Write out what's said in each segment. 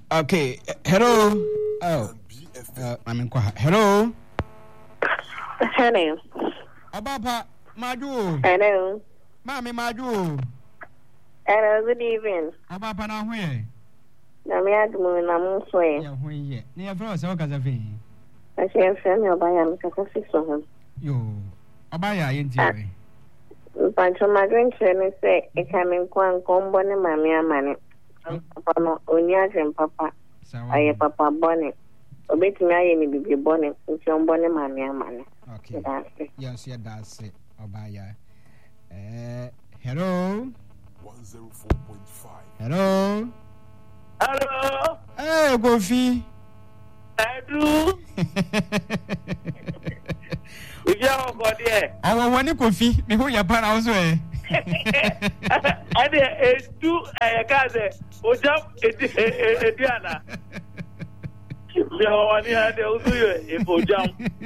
Okay. Hello. Oh. I'm in Kwaha. Hello. Hello. Abapa Maju. Hello. Mami Maju. Hello, good evening. Abapa na hwe. Na me admu na mo so e. Ya hwe ye. Ni ya fro se o kaza fe. Asia fe me obaya me kasa fiso ho. Yo. Obaya ye nti we. Pancho madwenche ne se e kamen kwa nkombo ne mami amane. Papa no onya jem papa. Aye papa bone. Obetumi aye ni bibi bone nti ombo ne mami amane. Okay. Yes, yeah, that's it. Obaya. Hello. 104.5. Hello. Hello. Hey, Kofi. Edu. Ija ko die. Awo woni Kofi, me hu ya para also eh. Ade edu kaze ojam ediana. Le woni ade usuyo ojam.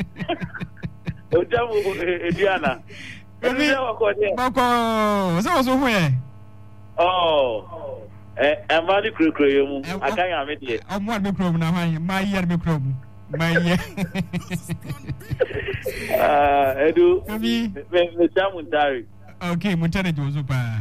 Ojam ediana. Kofi. Bako, so hu eh. Oh. Amani krekre mu akanya me de. Omo be krom na hwan, ma yer be krom. Ma yer. Edu. Kofi. Me chamuntari. Okay, muntare jozo pa.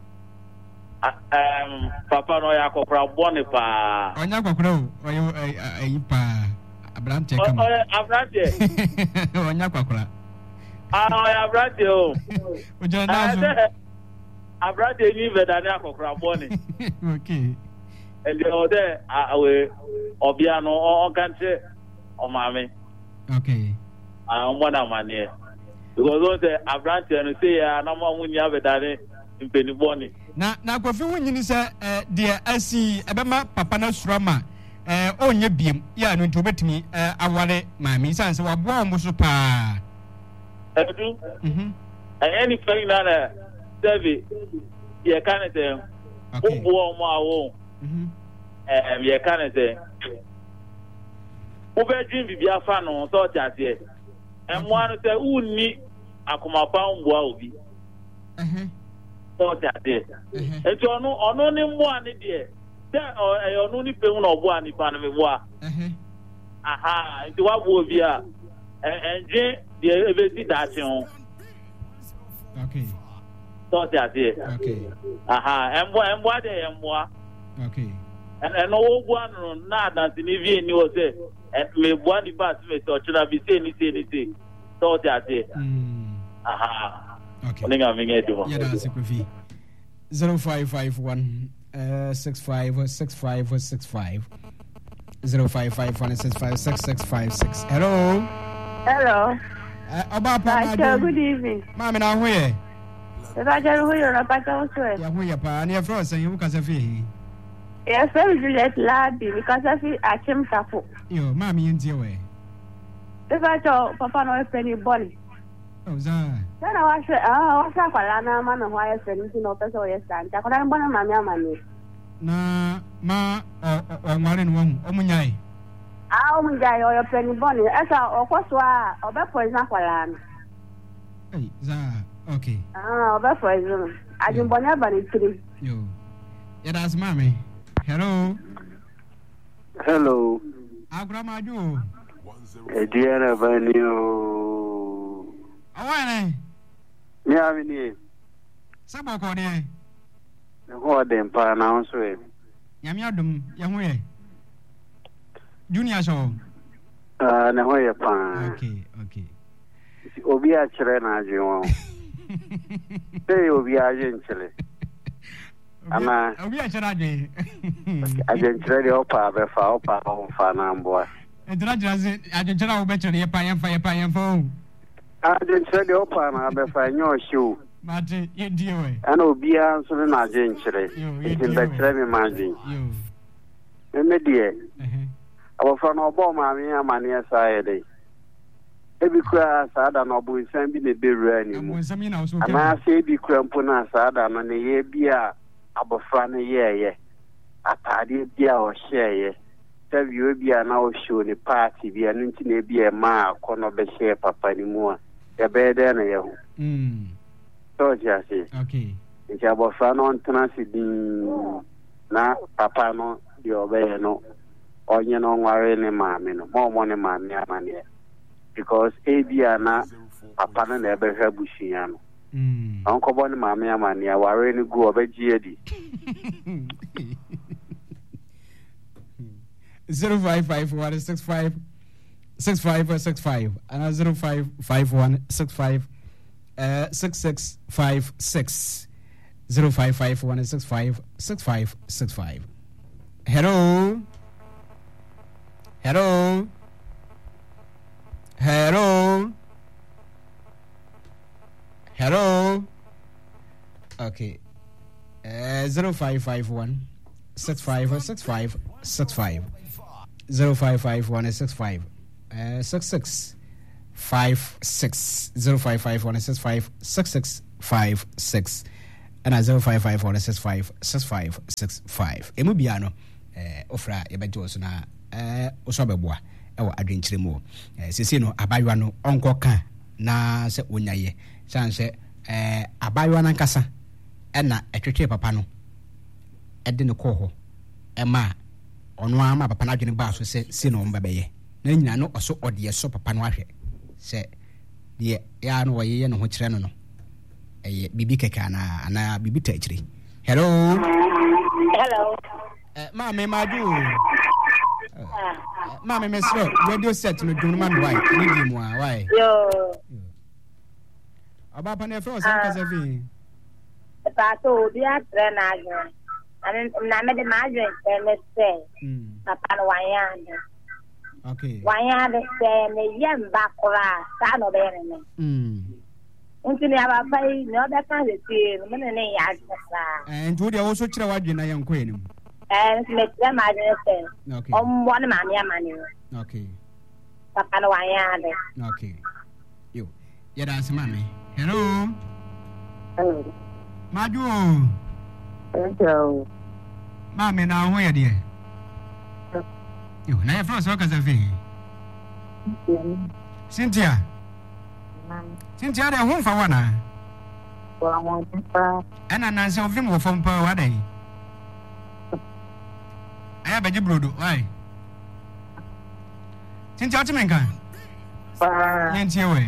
Papa no ya kokra bone pa. Onya kokra o, oyo ayi pa. Abrante kama. Abrante. Onya kokra. Oya abrante o. Ojo na zo. Abrante ni vedane akokra bone. Okay. And the other awe obiano o kante o mame. Okay. Mwana mane. Because those abrante no say na mo munya vedane mpeni bone. Na Kofi wunyini se de asi ebema papa na surama onye biem ya no nti obetumi awale mame sanse wabo mo so pa. Edu. Any thing na Sevi, ye can't say, okay. Who more ye can't say, Uber Jim be a fan on sort as yet. And one say, who need a comma pound wowie. Sort as yet. And you know, on only one idea. There or only film of one if I'm a aha, into what will be a and Jane, the everything that's on. Okay. Okay. Aha, emwa de emwa. Okay. And no one na that in even you say and me one pass me so chira bi say ni so that aha. Okay. Ninga minge do. Yeah, that's Kofi. 0551 6565 0551656656. Hello. Hello. Abapa good evening. Mama na hwe. Raja who you're a pattern sweat. Ya hwe ya pa na fro say you kasa fi. Yes, very Juliet Labi because I feel I came tapo. Yo, mami ntie we. If I told Papa no penny bonny. Oh, za. Then I was a palana man of why I said no person or yes, and I couldn't bona mamma money. Na ma ngware no hu omunyai. Ah, omunyai or penny bonny. Esa okoswa obepoison palana. Hey, za. Okay. Obepoison. I didn't bona bani 3. Yo. Yeah, that's mommy. Hello. Hello. Agramaju. Ediana Vanio. Awane. Me avini. Sabo ko de. Ho dem pa na so e. Nyame adum ya ho ye. Junior show. Na ho ye pa. Okay. Obi a kire na aje won. Say obi a je nchele. Ama obi a kire aje. Aje nchele de opa be fa opa on fa na mboa. Edra jaze aje nchele wo be kire ye pa ye fa. Aje nchele de opa na be fa nyo show. Mate ye die we. Ana obi a so na aje nchele. Tin be kire me manjin. Yo. Me die. Abofa na obo ma mi amane esa ye dey. Ebi kura saada na obu nsan bi na beru ani mu. Ama se ebi kura mpo na saada no ne ye bi a abofra ne ye atade bi a o share tabi obi a na o show ne party bi anu nti na bi e ma akono be share papa ni mu a ya be de na ye ho. So just say. Okay. Nti abofra no ntena si din na papa no your bay no or you know worry ne mammy no more money mammy because Abiana papa na ebe ha bushiano Uncle Bonnie mammy amania worry ni go over GD 055165 6565 and 055165 6656 055165 6565. Hello. Okay. 0551 65 65 65 0551 65 66 56 0551 65 66 56 and 0551 65 65 65. Emubiano ofra ebejo so na osobeboa ewo adwenkyere mu sisi no abaywa no onko ka na se onyaye sanse abaywa na nkasa na etwetwe papa no ede ne koho ema ono ama papa na adwene ba so se si no mbabeye na nyina no oso ode so papa no ahwe se de ya no woyeye no ho kire no bibi keka na bibi tachiri. Hello. Mama madu. Mama mesro radio set no dunu man why ni di mu why. Yo. Aba pa na fro san kasa fi. Pa to bi atre na agro. Ani na me de ma agro se say. Papa no wan. Okay. Wan de say me yem ba kora sa no be ne. Unti ni aba pai no da kan de ti me ne ya sa. Ntu de wo so kire wadwe na yan ko enim. Me try ma de say. Okay. One ma ni amani. Okay. Papa no wan de. Okay. Yo. Ya dance mami. Hello. Hello. Madu. Hello. Mami na ho ye de. Yo, na ya fro so ka za fi. Cynthia. Cynthia de ho fa wana. Wa mo pa. Ana na se ofim wo fam pa wa dai. Aya beji brodo, why? Cynthia Timenka. Pa. Yentie we.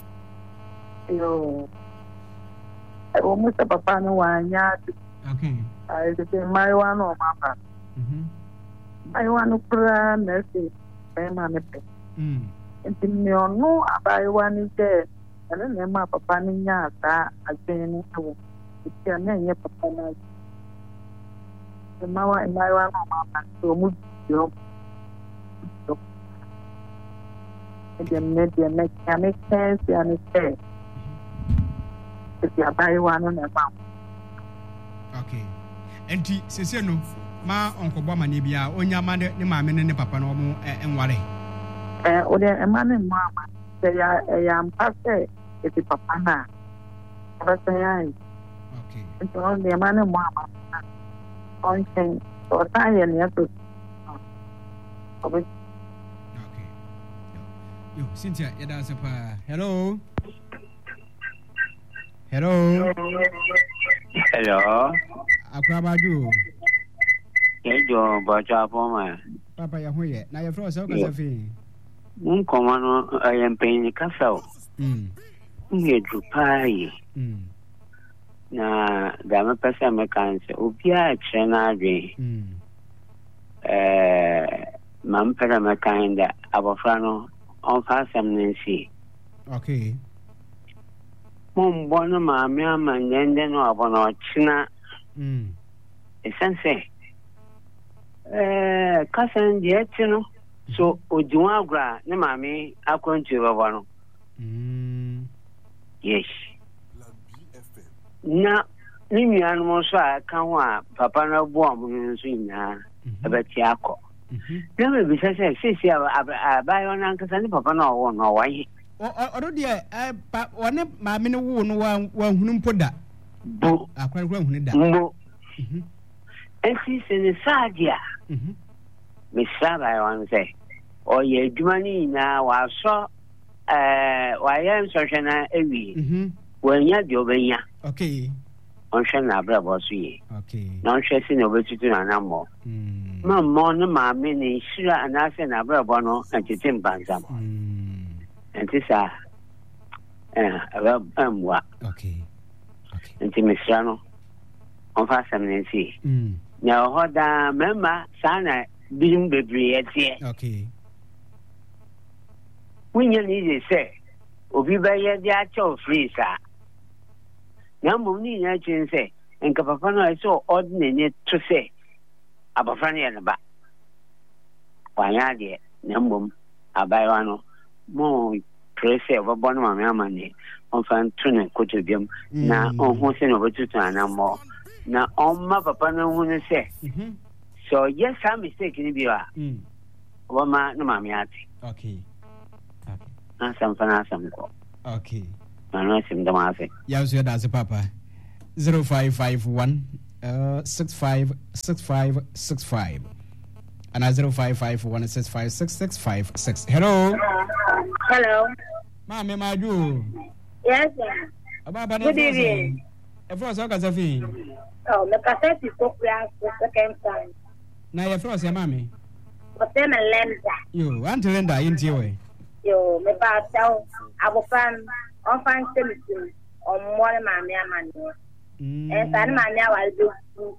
Yo. O mo sa papa no wa nya. Okay. Ai de mai wa no mama. Ai wa no pra na se. Pe ma me pe. Enti mi onu abai wa ni de. Ana na ma papa ni nya ta agben ni wo. Iti ana nye papa na. Mai wa no mama. So mu yo. Enti me make sense and say. Iti abai wa no na ma. Okay. Enti sese no ma onkobo ma ne bia onya ma ne maame ne papa no mo enware. O de ma ne mama. Ya mpase iti papa na. Papa ya. Okay. Enti on de ma ne mama. On thing. So ta ye ne to. Okay. Yo, Cynthia, ya da se pa. Hello. Akrabaju. Ejo bacha poma. Papa ya hoye. Na ya fro so ka sa fi. Mun komano ayempen kasao. Nge dupai. Na da me pesa me kanse. Obia kire na adwen. Mam pera me kanda abofra no on fa sam nensi. Okay. Mom bono maame amanyende no abono china. Esense. Kasan je tino. So ojuwa agra ne maame akwantu babano. Yes. Na ni mianu mo so aka ho a papa na bo amun so nya abeti akọ. Na me bi sese sisi abayo na nkasa ni papa na owo no waye. Odo de one maame ne wo no wa hunu mpoda. Bu akwan hunu da. Mbo. Esi sene sadia. Me saba yon say. Oye adwumani na wa so wa ye nsohwena ewi. Wanya di obenya. Okay. On hwe na abra bo so ye. Okay. Na on hwe si na obetutu na namo. Mamma, mammy, sure, and I said, I brought one and to Tim Bansam. And this are what? Okay. And to Miss Rano on Fasten and see. Now, what the member, Sana, being baby at here. Okay. When you need to say, Obi by the actual free, sir. Now, Mooney, I can say, and Capapano, I saw ordinary to say. Abafani and ba. Wanyadi, Nambum, Abayano, more press over Bonma money, on fan tuna cotubium, now on Hossin over to more. Now on my papa no one say. So, yes, I'm mistaken. You are. Wama no mamiati. Okay. Some fanasam. Okay. I know him the master. Yes, you're that's a papa. 0551 6565 and 0551656656. Hello. Hello. Mama, my do. Yes, sir. Good evening. First, how can I feel? Oh, the cassette is so clear the second time. Now, your first, your mammy. But then a lender. You want to lend into your way. You, my father, our fan, on fan solution on one mammy. And San Mania will do.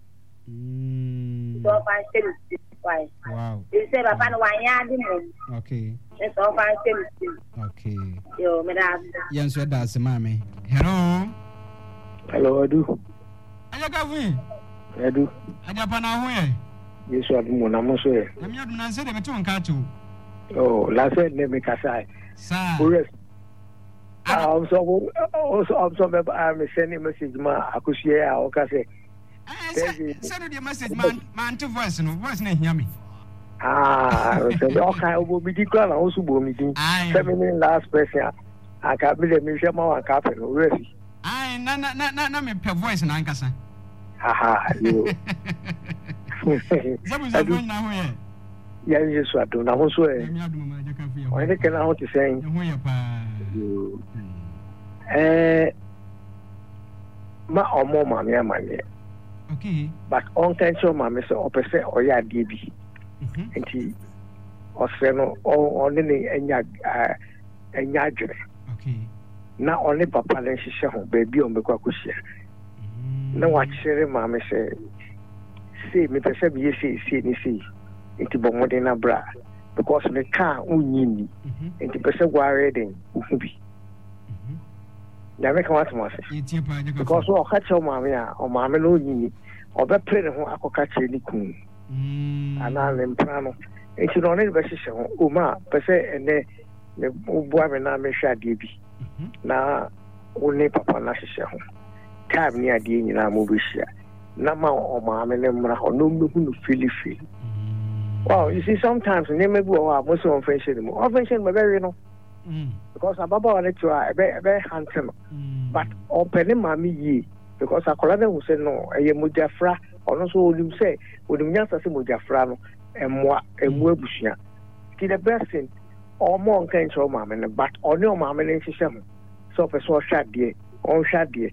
So fan solution. Wow. You say, I found 1 yard. Okay. It's all fan solution. Okay. You, madam. Yes, you're that's a mammy. Hello. Hello, I do. I do. I do. Yes, I do. I'm not sure. I'm not saying that I'm going to. Oh, last night, let me Kasai. Sir. I'm so I'm sending a message. I could share our Kasai. Send a message, man, to voice, and what's name me? Okay, will be declared also meeting. 7 minutes last person. I can't be the museum or a captain already. No, me per voice and Ankasa. You. Yes, I do. Now, also, I can out to say, my or more mammy, okay, but on tension, mammy, so opposite or ya DB. And he or Seno or only and yagre. Okay. Not only papa and she shall baby on the Quakusia. No, what Sherry mammy say, see me, perceive ye see, into Bomodina bra, because the car unini, into perceive wedding, be. Never come out because we'll catch your mamma or mamma no yini, or the player who I could catch any coon. And I'll imprano. It's not any position, Uma, per se, and the boy and I may share DB. Now, only papa Nasha. Time near the in our movie share. Nama or mamma and or no who feel. Well, you see, sometimes they may go out most of friendship. Offension, but very no. Because Ababa let you are very handsome. But open mammy ye, because a colonel will say no, a Mujafra, or also you say, would you just say Mujafrano and moi a Webushia. See the best thing, or more kind of mamma, but on your mamma and she so for so shad dear, on shad dear.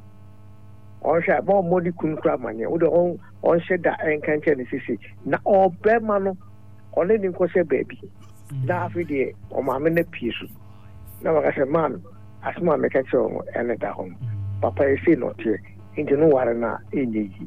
On shad more modi kun crab money, would on shed that and can't tell the city. Now, all bear mano, only in course a baby. Now, every day, or mamma in a piece. Now, I said, man, as my make a show and at home. Papa is still not here, into no water now in the ye.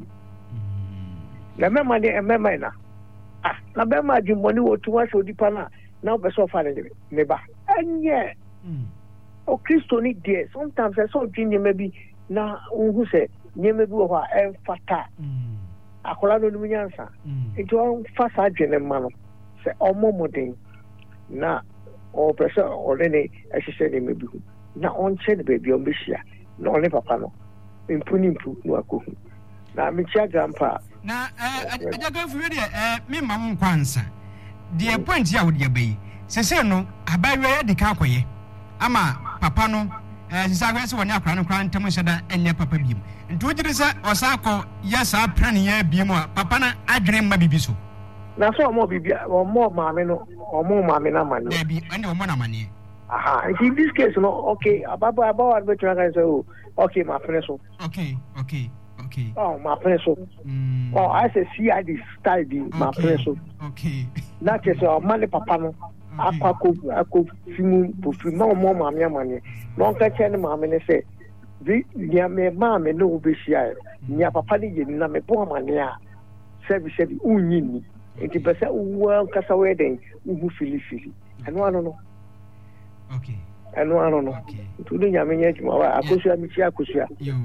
La mamma, and mamma. Ah, la mamma, you money or to us or dipana, now be so funny, neighbor. And yeah, oh, Christo need dear. Sometimes I saw Junior maybe now who said, Never go and fata. A colado Lumiansa. It won't fast agent man. Say, oh, momoting. Now, or pressure or any, as she said, maybe. Now, on said baby on Bishia. No, only papa. In Punim Pu, no, now, Micha Grandpa. Now, I go for me, Mamma Kwanza. The point here would be. Say, no, I buy the Kakwe. Ama, papa no. Zagres when you crown Tamusada and your papa beam. And to it is a Osako, yes, I plan here be more. Papana, I dream my bibisu. Now, so more baby or more mamma or more mamma money. Maybe and your money. Aha, in this case, no, okay, about which I say, okay, my friend. Okay. Okay. Oh, my person. Oh, I say CID style my person. Okay. That is our money, papa. I could film no more, mammy, money. No catch any mammy say, near me, mammy, no be shy. Near papa, you know, me poor money. Service said, Unini. And the person well, cast away then, who feel. And one don't know. Okay. And one don't know. Today, I mean, I could share me, I could share. You,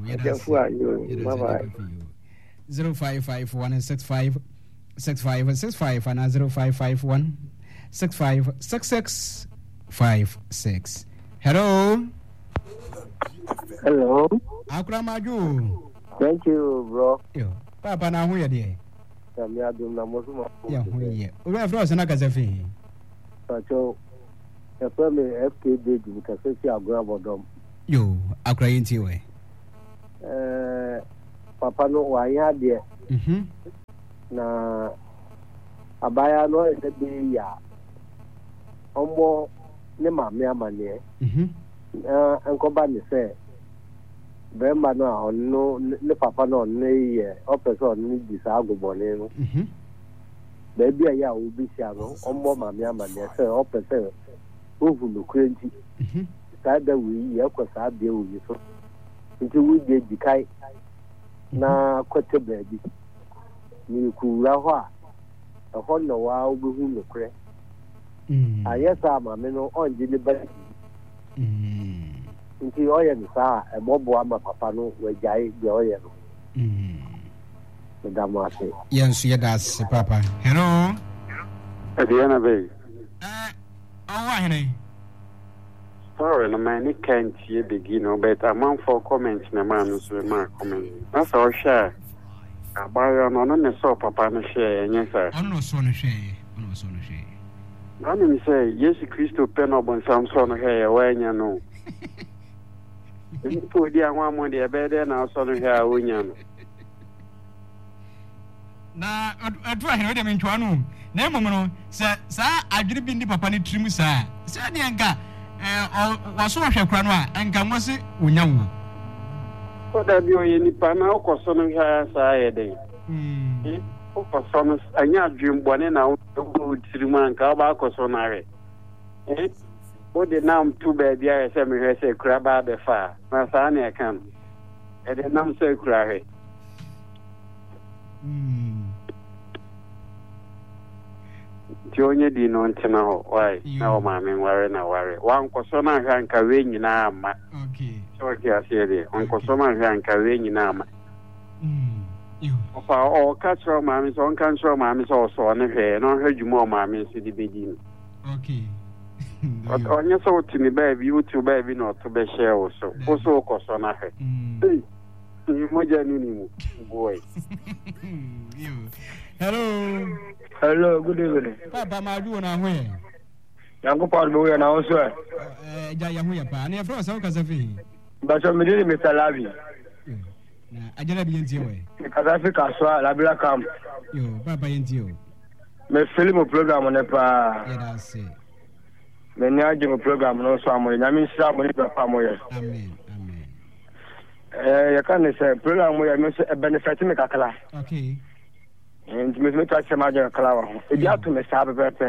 0551 65 65 and 0551 65 66 56. Hello. Hello. Akramaju. Thank you, bro. Yo, Papa, na who you there? I'm na mosuma. Yeah, who you? We have frozen na kazafi. So, the family FKD because it's your grandmother. Yo, Akra inti we. Papa no wa ya de. Na abaya no e de ya. Ombo ne mame amane. Enkoba ni say bema no no ne papa no ne ye o person ni bisa agobole no. Baby ya obi sia no ombo mame amane say o person ovu no krenti. Sada wi ya ko sa de wi so. Nti wi de dikai na kwete baby. Ni ku ra ho a ho no wa obi hu no kre. Ayesa mame no onje ni ba. Nti oye ni sa ebobo ama papa no wajai de oye no. Madam ase. Yes, yes, Papa. Hello. Adiana Bay. Oh, Henry. Sorry, no man, it can't see begin, but a month for comments, no man, so my comment. That's all share. I buy on the so papa no share, and yes, sir. On no son share, on no son share. Let me say, yes, Christo Penobon, some son of hair, when you know. Put the one more the bed and our son of hair, when you know. Na atwa he dem ntwanu na emono sa adwiri bi ndi papa ne trimu sa se ne nka waso hwe kra no a nka mo se onyanwo ko da bi oye ni pa na okoso no ha sa ye den okoso no anya adwim bone na o trimu anka ba akoso na re o de nam tu ba bia se me hwe se kra ba be fa na sa na e kan e de nam se kra he Jonye di no ntina ho why na o ma men ware na ware wan koso na hwa nka we nyina ama okay so ki asiere wan koso na hwa nka we nyina ama ofa o ka tro ma mi so nka tro ma mi so so ne hwe no hwa dwuma ma mi si di bedi no okay onye so timi ba bi YouTube ba bi no to be share wo so koso na hwe ni moja nini mu boy hello. Hello, good evening. Papa, my do na hwe. Yango pa do ya na oso ja ya hwe pa. Na fro so kasafi. Ba so me dey Mr. Labi. Na ajara bi enti we. Kasafi ka so la bila kam. Yo, papa enti o. Me film program ne pa. Ya da se. Me nya je program no so amoy. Na mi sha mo ni pa mo ye. Amen. Ya kan say program mo ya me benefit me kakala. Okay. And me try to imagine kala ho. E dia to me sa pepe.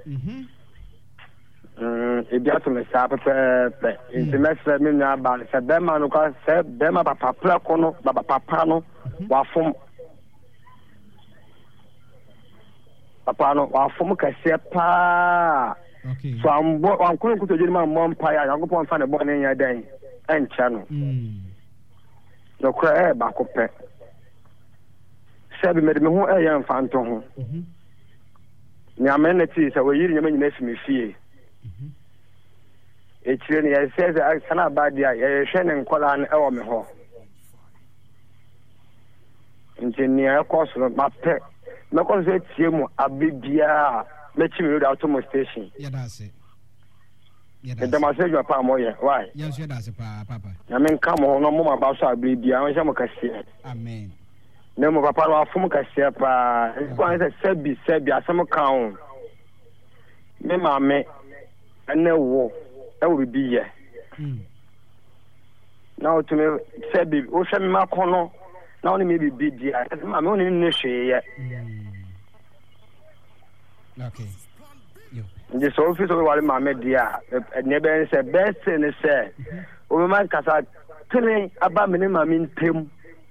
E dia to me sa pepe. Nti me se me nya ba se be ma no ka se be ma papa pra ko no baba papa no wa fom. Papa no wa fom ka se pa. Okay. So am ko to jeni ma mo mpa ya yango pon fa ne bo ne nya dan. Encha no. No kwa ba ko pe. Sabi me ho eya mfanto ho ni ameneti se we yiri nyama nyina fimi fie e kire ni ya se sana badia ya hwe ne nkola na ewo me ho engineer course no mape me ko se tie mu abibia me chimi road automo station ya da se da ma se jo pa mo ye why yes ya da se pa papa na men kam ho no mo ma ba so abibia won sha mo kase amen. Ne mo papa wa fum ka sia pa ko an sebi asem kan me mame ene wo e wo bi ye na o to me sebi o hwe me makono na only maybe big deal. I'm only in the share. Okay. The office of what my media never said best and say, oh, my casa telling about minimum in Tim.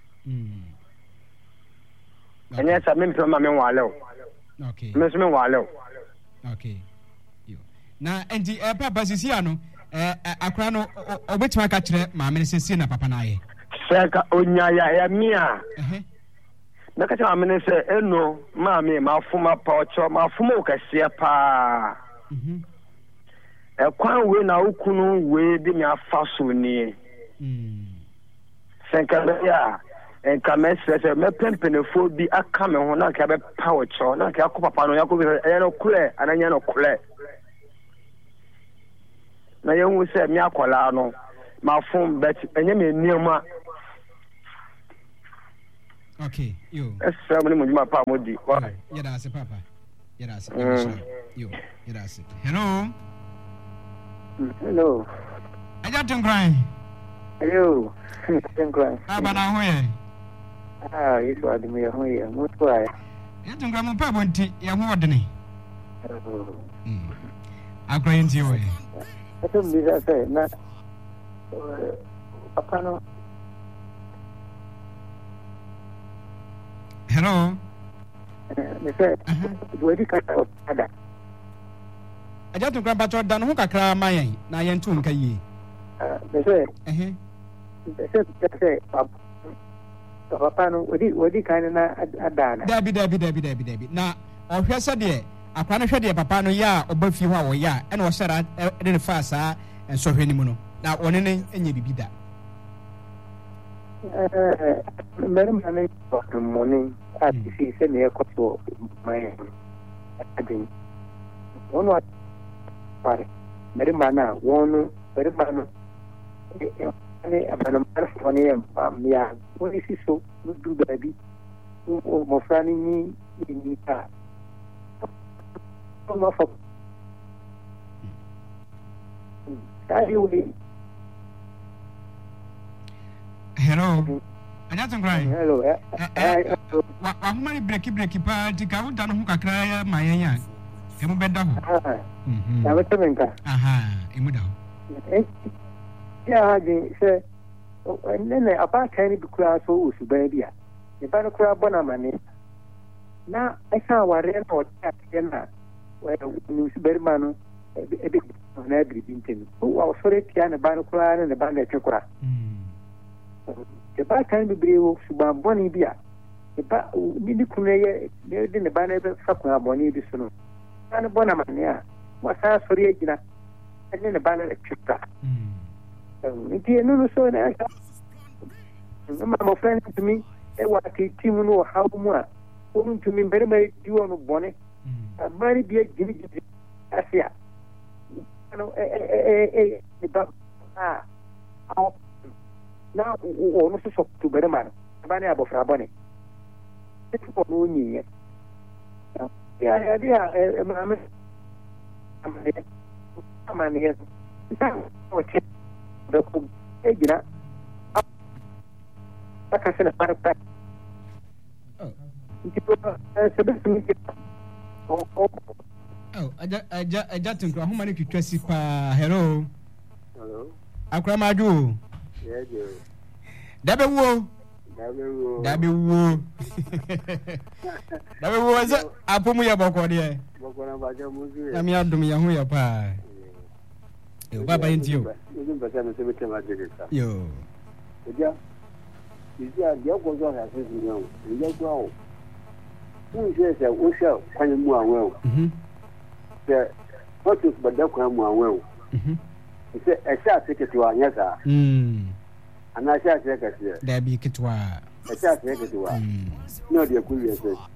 And yes, I mean from my wallow. Okay. Miss me wallow. Okay. Now, and the Papa Siciano, a crown of which my catcher, my minister, Papa Nae. Saka Onyaya, Mia. Nakata minister, no, mammy, my former pouch, my fumoka, see pa. A quan way now couldn't wait me a fossil near. Sankaya. And come as a pimpin' food be a coming when I have a power chore, not a copano, Yako, clear, and I know clear. Now you will say, Miacolano, my phone, but and you mean near my. Okay, you. That's somebody with my palm. Yeah, that's a papa. Yeah, that's you. Yeah, that's it. Hello. Hello. I got to cry. Hello. Ah, but now where? Ah, it's what me here. What why? You don't grab my papa and tea. You're more than me. I'm crying to you. I don't be that say, not. Apano. Hello. Me say, where you cut out that? I just grab a done hook a cry my na yen tun kayi. Me say, Apano, what you kind of adana? Debbie. Now, or here said there, a planetary papano ya or buffy wa ya, and was said at the fast and so anymore. Now, one in any be that. Madam, I got the morning at the season near Koto, my adding. One what? Madam Mana, one, very man. I'm yeah, what is it so? Do baby. Oh, Franny, in the hello. I just crying. Hello. How many breaky party can done who can cry my young? I'm better. Aha, Imuda. Yeah, I say, and then about tiny class who is baby. The Banacra Bonamani. Now I saw what ran or Tatiana, where News Bermano, a big on every vintage, who was for it, Tiana Banacra and the Banacra. The back can be brave, Suban Bonnie Bia. The back, Midicunea, there didn't the banner Fakuna Bonnie Bissono. And Bonamania was asked for Regina, and then the banner at Chipra. No, so my friend to me, they were a team know how much. Woman to me, very do on a bonnet. A very big giving Asia. Now, almost to better man. Banner above our bonnet. It's for me. Yeah, I'm here. The Egina. I can send a matter back. Oh, I just think how many you trust hello. Hello. Akramadu. Yes, Dabewo. Dabewo za apomu ya boko de. Boko na baje muzu. Na mi adum ya hu ya pa. Yo baba intio. Yo. Eja. Eja dia go zo na se ni o. Eja go o. Se o sha kwanye mu anwe o. Se fotos bada kwa mu anwe o. Se e sha ticket wa nya sa. Ana sha ticket ya. Da bi kitwa. E sha ticket wa. No de ku ye se.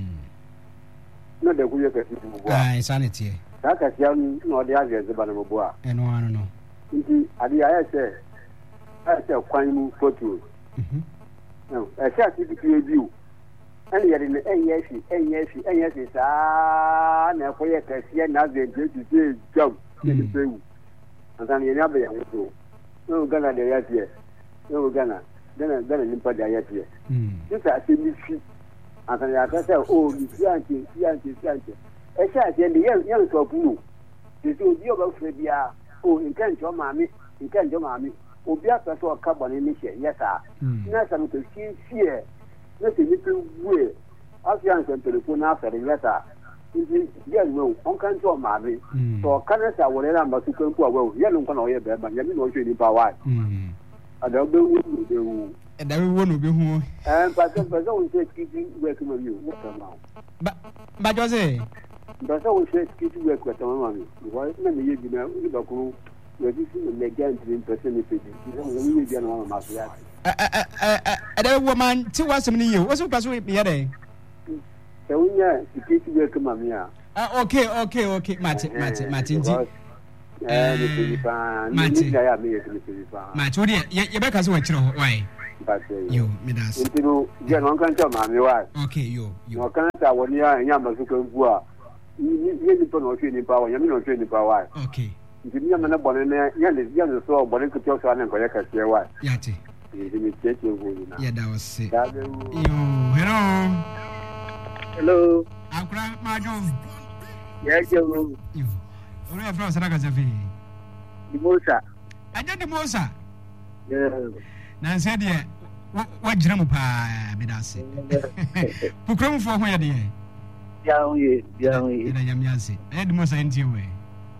No de ku ye ka ti mu bo. Ah, insanity. Saka sia no de aje ze ba no bo a. Eno anu no. Nti ade aya se kwanye mu photo. No, e sha ticket bi o. And yet in the NYC, ah, now for your cashier, now they do jump in the pool. And then you never know. No Ghana, the yes, no Ghana. then nimpa dia yet here this I say me fi and ya ka say oh you see anti e say at the end yan so punu this obi oba fre bia oh nkan jo maami obi asa so ka bone ni hye yes ah na sa no to fear na te ni pe we afian se telephone afere yes ah yes no on kan jo maami so kana sa wore na masu kan ku awu ye no na oye be ba nyami no hwe ni pa wa ada be wu e da we wonu be hu pa so we say skiti work mo you what am ba Jose but so we say skiti work with am because na me ye bi na ni ba ku we dis me legend in person ni pedi so we be na ma so ya da woman ti wasem ni you wasu paso be ya dey so we nya skiti work mami a okay mate nji ni pedi pa ni ya me ye ni pedi pa mate odi ye be ka so wa kire ho why yo me das intino je no kan cha mami wa okay yo no kan ta woni ya nya masu kan ku a ni to no hwe ni pa wa nyami no hwe ni pa wa okay Jimmy and Bonnet, young so Bonnet could also an inquire at your wife. Yati. Yeah, that was it. Hello. I'm crying, my John. Yes, you. Only a friend, Saragazafi. The Mosa. I did the Mosa. Yeah. Now said, yeah, what Jrampa, Medasi? Pukrum for where, dear? Young, Yamasi. I had Mosa in your way.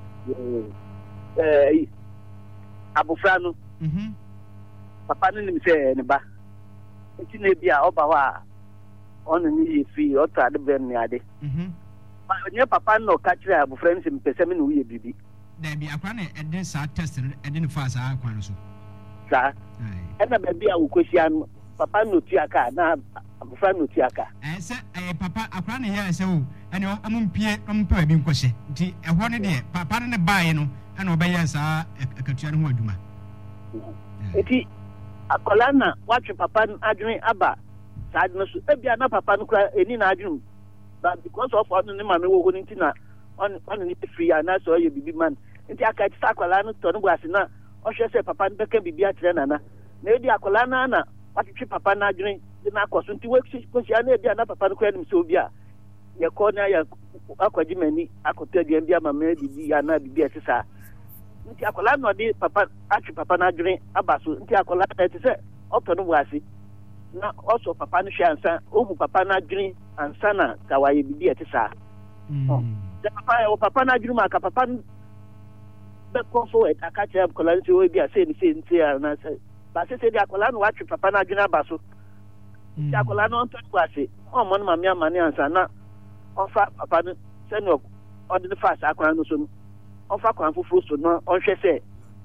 Abufrano. Papa no nim say ne ba. Enti na bia oba wa on ni fi o ta de ben ni ade. Ma onye papa no ka kire abufrano sim pese me no ye bibi. Da bia akwa na e den sa test e den fa sa akwa no so. Sa. E na ba bia wo kwehia no papa no ti aka na abufrano ti aka. Se papa akwa na ye se o ene amumpie ampa bi nkose. Nti ehwo ne de papa ne baaye no ana obeya sa akatua no ho aduma. Eti akola na watwe papa adwene aba saad no so ebia na papa no kra eni na adwene but because of on ne mame wo ho nti na on ni free na so ye bibi man nti aka ti akola no to no gwase na o hwe se papa no beka bibi akyere nana na edi akola na watwe papa na adwene na akoso nti we kwisia na ebia na papa no kra nim se obi a ye ko na ya akwaji mani akotadua bia mame bibi ya na bibi etisa nti akola no de papa atwe papa na adwene abaso nti akola ete se oto no wase na also papa no hwe ansa ohu papa na adwene ansa na kawaye bibi etisa de papa na adwene maka papa be come forward aka kire akola nti we bia se nti na se ba se de akola no atwe papa na adwene abaso nti akola no onto wase o mo no mame amane ansa na ofa papa no se no odin fast akwan no so no ofa kwan fufuru so no onhwe se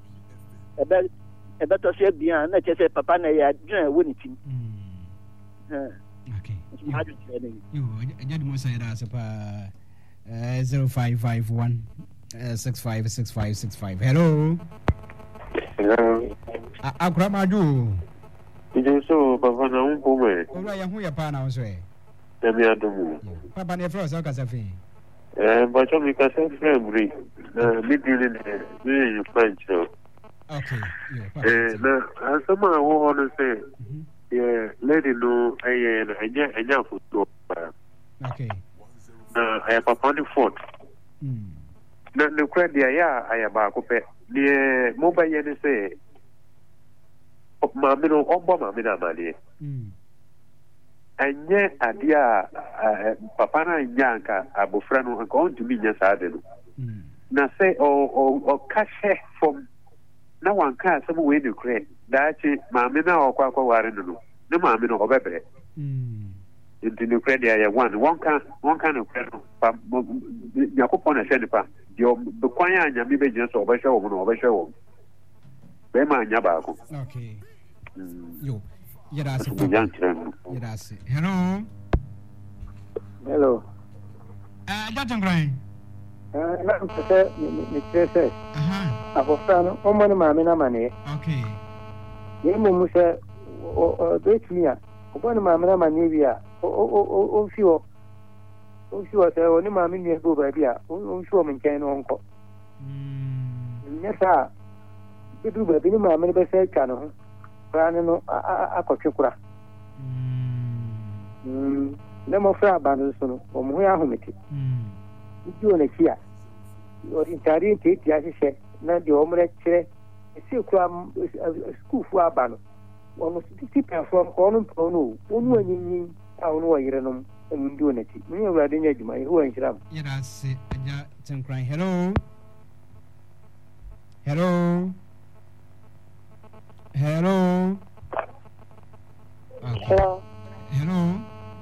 ebe to se bia na che se papa na ya dwen wo ni tim okay yo ajadi mo say da se pa 0551 656565 hello akura maju ijo so papa na unko me ora ya hu ya pa na so e tabi adumu papa ne fro so ka sa fi but you can say free me dealing in French. Okay. Na someone who want to say yeah lady no anya football. Okay. I papa the fort. Na the credit ya I ba ko pe. The mobile yen say mama no ombo mama na mali. Anye adia papa na nyanka abofra no nka on tumi nya saade no na say o kashe from na wanka asem we de kre daachi maame na okwa ware no ne maame no obebre ndi ne kre dia ya one kan no kre no pa yakopɔ na hwɛ nipa dio be kwan anya mi be gyina so obɛhwɛ wo no obɛhwɛ wo be ma anya baako okay yo Yadasi. Yadasi. Hello. Hello. Dr. Gray. Say. Afofano, omani mami na mane. Okay. Yemu musa betmia. Omani mami na mane bia. O fiwo se oni mami ni bo ba bia. O fiwo min kan no onko. Nyesa. Bidu ba bi ni mami be se ka no. Rani no akɔtwe na mmɔfra aba no so no ɔmo ho ahomete ndi wɔ n'akyi a ɔde ntaade ntiatia ahyehyɛ na deɛ ɔmo kyerɛ esi kura sukuufoɔ aba no ɔno titi pɛfoɔ ɔno mpɔ no ɔno anyinyin a ɔno wɔ yere nom ɛmu ndi wɔ n'akyi mo nyɛ awurade nyɛ adwuma yɛ wɔ nhyira mo. Yɛda ase agya tenkran. Hello. Hello. Hello. Okay. Hello. Hello.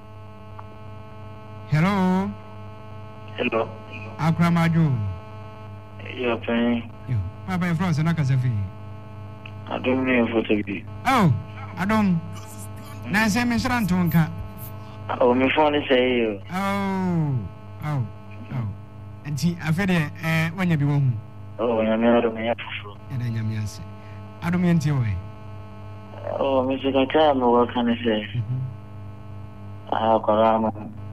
Hello. Hello. Akramaju. You're paying. My boy from Sanakasafi. I don't know what to be. Oh, I don't. Now say me Srantunka. Oh, my phone is say. Oh. And see, I feel when you be home. Oh, I'm not a man. And then you say, I don't mean to way. Oh, Mr. Kakam, what can I say? Ah, Karama.